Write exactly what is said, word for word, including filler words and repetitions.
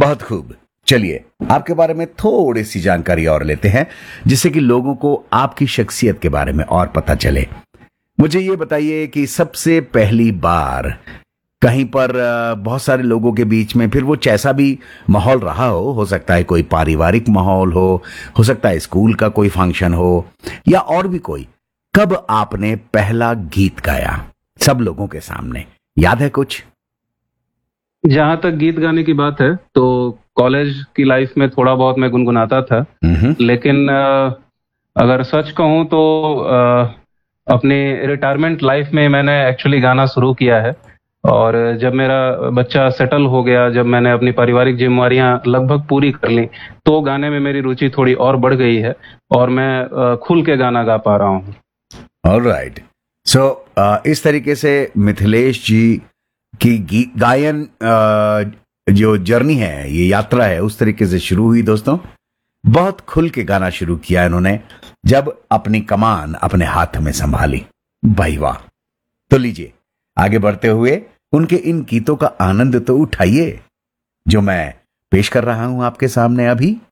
बहुत खूब। चलिए आपके बारे में थोड़ी सी जानकारी और लेते हैं, जिससे कि लोगों को आपकी शख्सियत के बारे में और पता चले। मुझे ये बताइए कि सबसे पहली बार कहीं पर अ, बहुत सारे लोगों के बीच में, फिर वो जैसा भी माहौल रहा हो हो सकता है कोई पारिवारिक माहौल हो हो सकता है स्कूल का कोई फंक्शन हो या और भी कोई, कब आपने पहला गीत गाया सब लोगों के सामने, याद है कुछ? जहाँ तक गीत गाने की बात है तो कॉलेज की लाइफ में थोड़ा बहुत मैं गुनगुनाता था, हम्म। लेकिन अ, अगर सच कहूँ तो अ, अपनी रिटायरमेंट लाइफ में मैंने एक्चुअली गाना शुरू किया है। और जब मेरा बच्चा सेटल हो गया, जब मैंने अपनी पारिवारिक जिम्मेवारियां लगभग पूरी कर ली, तो गाने में मेरी रुचि थोड़ी और बढ़ गई है और मैं अ, खुल के गाना गा पा रहा हूँ। ऑलराइट। सो इस तरीके से मिथिलेश जी की गी- गायन अ, जो जर्नी है, ये यात्रा है, उस तरीके से शुरू हुई दोस्तों। बहुत खुल के गाना शुरू किया इन्होंने जब अपनी कमान अपने हाथ में संभाली। भाई वाह। तो लीजिए आगे बढ़ते हुए उनके इन गीतों का आनंद तो उठाइए जो मैं पेश कर रहा हूं आपके सामने अभी।